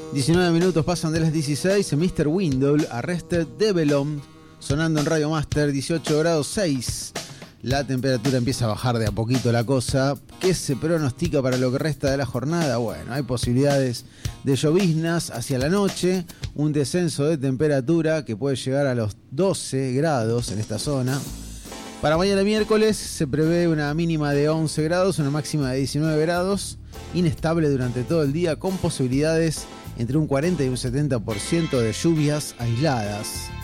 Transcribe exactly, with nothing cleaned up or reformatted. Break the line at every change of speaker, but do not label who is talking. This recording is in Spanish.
diecinueve minutos pasan de las dieciséis. mister Windle, Arrested Development, sonando en Radio Master. Dieciocho grados seis. La temperatura empieza a bajar de a poquito la cosa. ¿Qué se pronostica para lo que resta de la jornada? Bueno, hay posibilidades de lloviznas hacia la noche, un descenso de temperatura que puede llegar a los doce grados en esta zona. Para mañana miércoles se prevé una mínima de once grados, una máxima de diecinueve grados, inestable durante todo el día, con posibilidades entre un cuarenta y un setenta por ciento de lluvias aisladas.